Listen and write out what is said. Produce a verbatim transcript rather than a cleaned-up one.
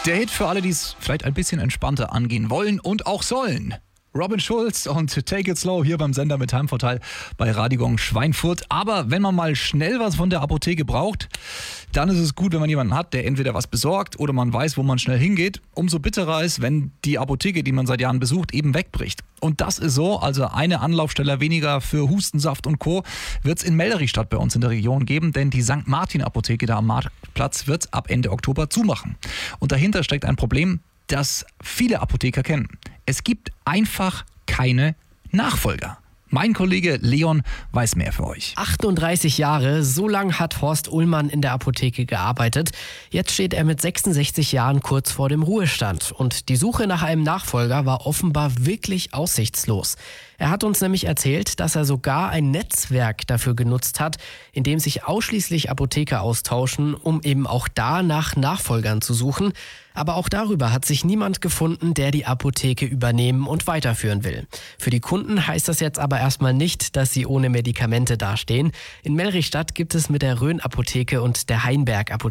Der Hit für alle, die es vielleicht ein bisschen entspannter angehen wollen und auch sollen. Robin Schulz und Take It Slow hier beim Sender mit Heimvorteil bei Radiogong Schweinfurt. Aber wenn man mal schnell was von der Apotheke braucht, dann ist es gut, wenn man jemanden hat, der entweder was besorgt oder man weiß, wo man schnell hingeht. Umso bitterer ist, wenn die Apotheke, die man seit Jahren besucht, eben wegbricht. Und das ist so, also eine Anlaufstelle weniger für Hustensaft und Co. wird es in Melderichstadt bei uns in der Region geben, denn die Sankt Martin Apotheke da am Marktplatz wird ab Ende Oktober zumachen. Und dahinter steckt ein Problem, das viele Apotheker kennen. Es gibt einfach keine Nachfolger. Mein Kollege Leon weiß mehr für euch. achtunddreißig Jahre, so lang hat Horst Ullmann in der Apotheke gearbeitet. Jetzt steht er mit sechsundsechzig Jahren kurz vor dem Ruhestand. Und die Suche nach einem Nachfolger war offenbar wirklich aussichtslos. Er hat uns nämlich erzählt, dass er sogar ein Netzwerk dafür genutzt hat, in dem sich ausschließlich Apotheker austauschen, um eben auch da nach Nachfolgern zu suchen. Aber auch darüber hat sich niemand gefunden, der die Apotheke übernehmen und weiterführen will. Für die Kunden heißt das jetzt aber erstmal nicht, dass sie ohne Medikamente dastehen. In Meldrichstadt gibt es mit der Rhön Apotheke und der Heinberg Apotheke